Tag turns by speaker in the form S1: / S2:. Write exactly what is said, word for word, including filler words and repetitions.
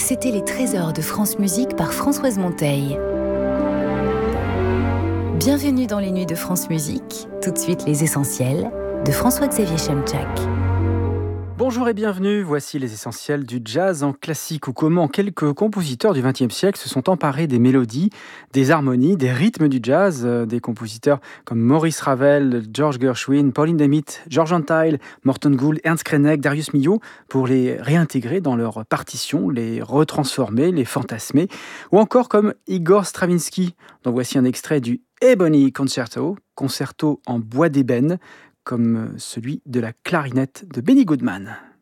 S1: C'était les trésors de France Musique par Françoise Monteil. Bienvenue dans les nuits de France Musique. Tout de suite, les essentiels de François-Xavier Chemchak.
S2: Bonjour et bienvenue, voici les essentiels du jazz en classique ou comment quelques compositeurs du vingtième siècle se sont emparés des mélodies, des harmonies, des rythmes du jazz, des compositeurs comme Maurice Ravel, George Gershwin, Pauline Demit, George Antheil, Morton Gould, Ernst Krenek, Darius Milhaud pour les réintégrer dans leurs partitions, les retransformer, les fantasmer, ou encore comme Igor Stravinsky, dont voici un extrait du Ebony Concerto, concerto en bois d'ébène, comme celui de la clarinette de Benny Goodman.